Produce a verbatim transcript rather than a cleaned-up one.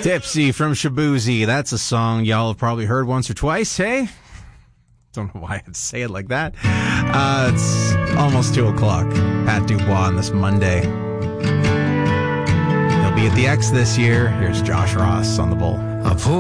Tipsy from Shaboozey. That's a song y'all have probably heard once or twice, hey? Don't know why I'd say it like that. Uh, it's almost two o'clock. Pat Dubois on this Monday. He'll be at the X this year. Here's Josh Ross on the Bull.